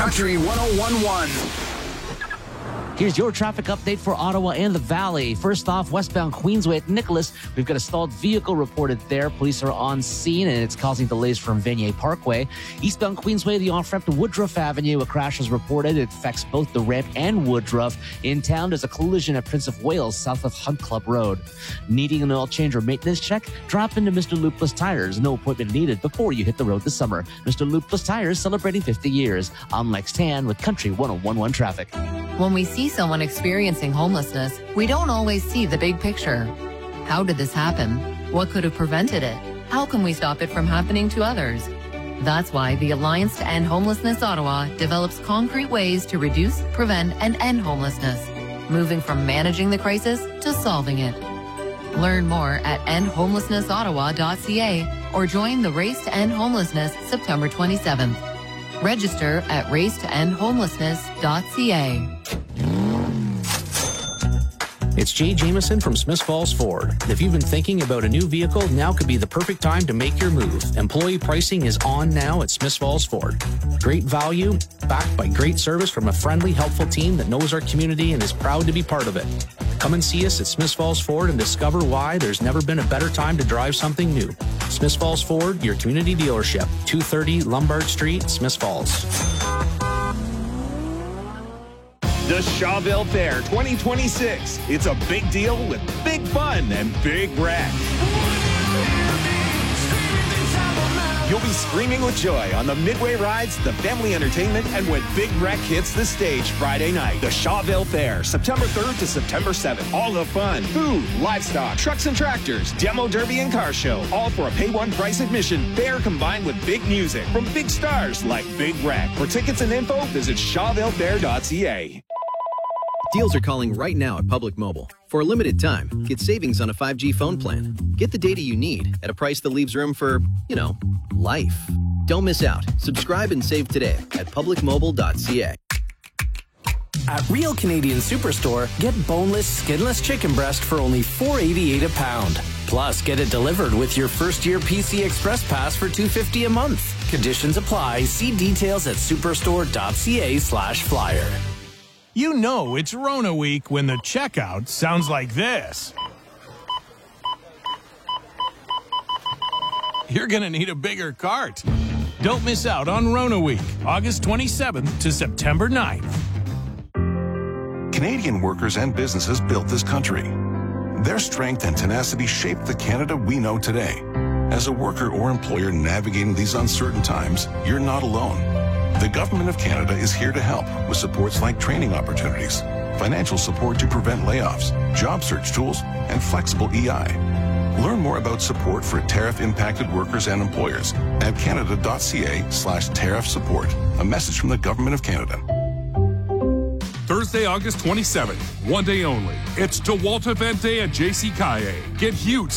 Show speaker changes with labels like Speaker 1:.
Speaker 1: Country 101.1.
Speaker 2: Here's your traffic update for Ottawa and the Valley. First off, westbound Queensway at Nicholas. We've got a stalled vehicle reported there. Police are on scene, and it's causing delays from Vanier Parkway. Eastbound Queensway, the off-ramp to Woodruff Avenue. A crash is reported. It affects both the ramp and Woodruff. In town, there's a collision at Prince of Wales, south of Hunt Club Road. Needing an oil change or maintenance check? Drop into Mr. Loopless Tires. No appointment needed before you hit the road this summer. Mr. Loopless Tires celebrating 50 years. I'm Lex Tan with Country 101.1 Traffic.
Speaker 3: When we see someone experiencing homelessness, we don't always see the big picture. How did this happen? What could have prevented it? How can we stop it from happening to others? That's why the Alliance to End Homelessness Ottawa develops concrete ways to reduce, prevent, and end homelessness, moving from managing the crisis to solving it. Learn more at endhomelessnessottawa.ca or join the Race to End Homelessness September 27th. Register at racetoendhomelessness.ca.
Speaker 4: It's Jay Jameson from Smiths Falls Ford. If you've been thinking about a new vehicle, now could be the perfect time to make your move. Employee pricing is on now at Smiths Falls Ford. Great value, backed by great service from a friendly, helpful team that knows our community and is proud to be part of it. Come and see us at Smiths Falls Ford and discover why there's never been a better time to drive something new. Smiths Falls Ford, your community dealership, 230 Lombard Street, Smiths Falls.
Speaker 5: The Shawville Fair 2026. It's a big deal with big fun and big wreck. You'll be screaming with joy on the Midway rides, the family entertainment, and when Big Wreck hits the stage Friday night. The Shawville Fair, September 3rd to September 7th. All the fun, food, livestock, trucks and tractors, demo derby and car show. All for a pay one price admission. Fair combined with big music from big stars like Big Wreck. For tickets and info, visit shawvillefair.ca.
Speaker 6: Deals are calling right now at Public Mobile. For a limited time, get savings on a 5G phone plan. Get the data you need at a price that leaves room for, life. Don't miss out. Subscribe and save today at publicmobile.ca.
Speaker 7: At Real Canadian Superstore, get boneless, skinless chicken breast for only $4.88 a pound. Plus, get it delivered with your first-year PC Express Pass for $2.50 a month. Conditions apply. See details at superstore.ca/flyer.
Speaker 8: You know it's Rona week when the checkout sounds like this. You're going to need a bigger cart. Don't miss out on Rona week, August 27th to September 9th.
Speaker 9: Canadian workers and businesses built this country. Their strength and tenacity shaped the Canada we know today. As a worker or employer navigating these uncertain times, you're not alone. The Government of Canada is here to help with supports like training opportunities, financial support to prevent layoffs, job search tools, and flexible EI. Learn more about support for tariff-impacted workers and employers at canada.ca/tariff support. A message from the Government of Canada.
Speaker 10: Thursday, August 27th, one day only. It's DeWalta Vente at JC Calle. Get huge